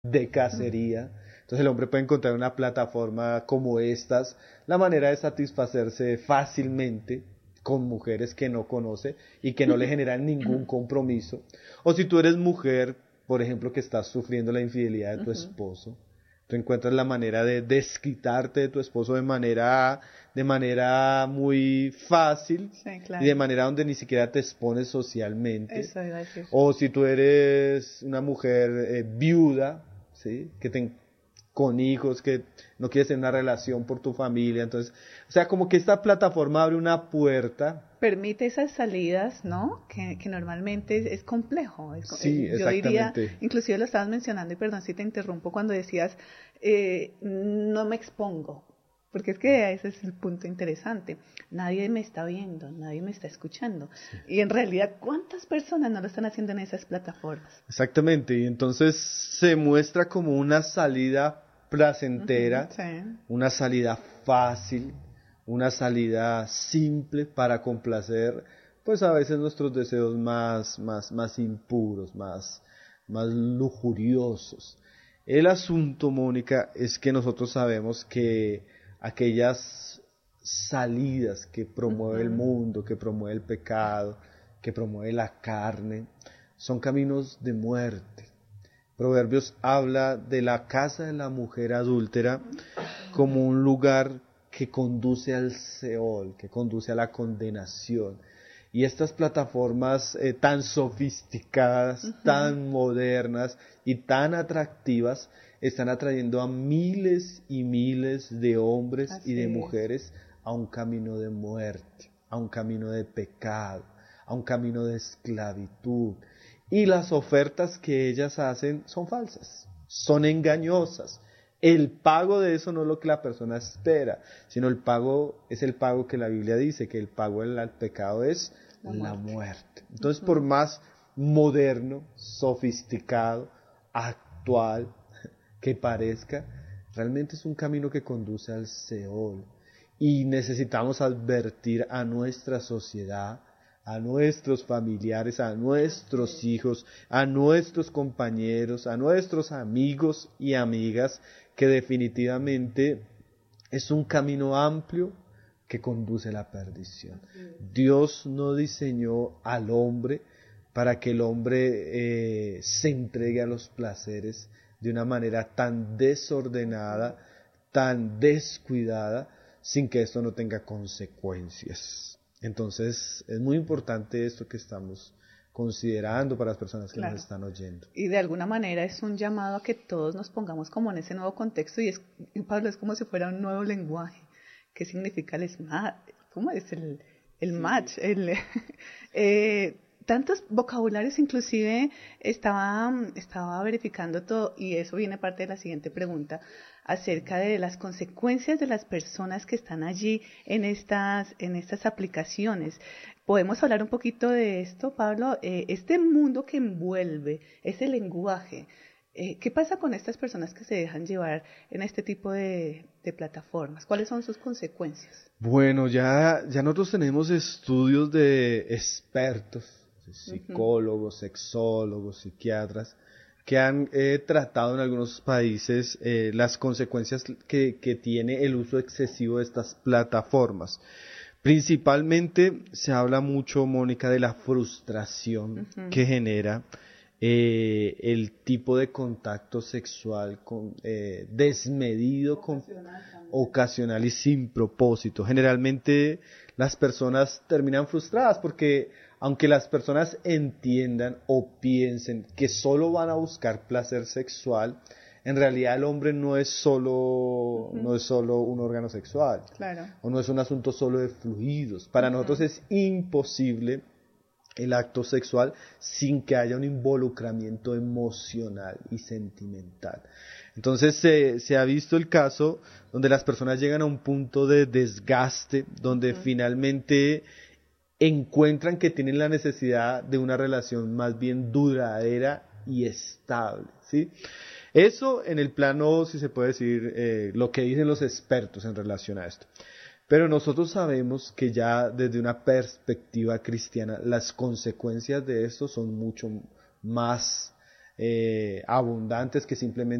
de cacería. Entonces el hombre puede encontrar una plataforma como estas, la manera de satisfacerse fácilmente con mujeres que no conoce y que no le generan ningún compromiso. O si tú eres mujer, por ejemplo, que estás sufriendo la infidelidad de tu esposo, tú encuentras la manera de desquitarte de tu esposo de manera muy fácil Sí, y de claro. manera donde ni siquiera te expones socialmente. Eso iba a decir. O si tú eres una mujer viuda, ¿sí? Con hijos, que no quieres tener una relación por tu familia. Entonces, o sea, como que esta plataforma abre una puerta. Permite esas salidas, ¿no? Que normalmente es complejo. Sí, Yo diría, exactamente. inclusive lo estabas mencionando, y perdón si te interrumpo, cuando decías, no me expongo. Porque es que ese es el punto interesante. Nadie me está viendo, nadie me está escuchando. Y en realidad, ¿cuántas personas no lo están haciendo en esas plataformas? Exactamente. Y entonces se muestra como una salida Ujú, placentera, sí, una salida fácil, una salida simple para complacer, pues a veces nuestros deseos más impuros, más lujuriosos. El asunto, Mónica, es que nosotros sabemos que aquellas salidas que promueve el ujú, mundo, que promueve el pecado, que promueve la carne, son caminos de muerte. Proverbios habla de la casa de la mujer adúltera como un lugar que conduce al Seol, que conduce a la condenación. Y estas plataformas tan sofisticadas, ujú. tan modernas y tan atractivas están atrayendo a miles y miles de hombres y Así de es. mujeres a un camino de muerte, a un camino de pecado, a un camino de esclavitud. Y las ofertas que ellas hacen son falsas, son engañosas. El pago de eso no es lo que la persona espera, sino el pago es el pago que la Biblia dice, que el pago del pecado es La la muerte. muerte. Entonces, por Ujú. más moderno, sofisticado, actual que parezca, realmente es un camino que conduce al Seol. Y necesitamos advertir a nuestra sociedad, a nuestros familiares, a nuestros hijos, a nuestros compañeros, a nuestros amigos y amigas, que definitivamente es un camino amplio que conduce a la perdición. Dios no diseñó al hombre para que el hombre se entregue a los placeres de una manera tan desordenada, tan descuidada, sin que esto no tenga consecuencias. Entonces, es muy importante esto que estamos considerando para las personas que nos Claro. están oyendo. Y de alguna manera es un llamado a que todos nos pongamos como en ese nuevo contexto y Pablo, es como si fuera un nuevo lenguaje. ¿Qué significa el smart? ¿Cómo es el match? Tantos vocabularios, inclusive estaba verificando todo y eso viene parte de la siguiente pregunta acerca de las consecuencias de las personas que están allí en estas aplicaciones. ¿Podemos hablar un poquito de esto, Pablo? Este mundo que envuelve ese lenguaje, ¿qué pasa con estas personas que se dejan llevar en este tipo de plataformas? ¿Cuáles son sus consecuencias? Bueno, ya nosotros tenemos estudios de expertos, Ujú. psicólogos, sexólogos, psiquiatras, que han tratado en algunos países las consecuencias que tiene el uso excesivo de estas plataformas. Principalmente se habla mucho, Mónica, de la frustración Ujú. que genera el tipo de contacto sexual desmedido, ocasional y sin propósito. Generalmente las personas terminan frustradas porque aunque las personas entiendan o piensen que solo van a buscar placer sexual, en realidad el hombre no Ujú. es solo un órgano sexual, Claro. o no es un asunto solo de fluidos. Para nosotros Ujú. es imposible el acto sexual sin que haya un involucramiento emocional y sentimental. Entonces se ha visto el caso donde las personas llegan a un punto de desgaste, donde Ujú. finalmente encuentran que tienen la necesidad de una relación más bien duradera y estable, ¿sí? Eso en el plano, si se puede decir, lo que dicen los expertos en relación a esto. Pero nosotros sabemos que ya desde una perspectiva cristiana las consecuencias de esto son mucho más abundantes que simplemente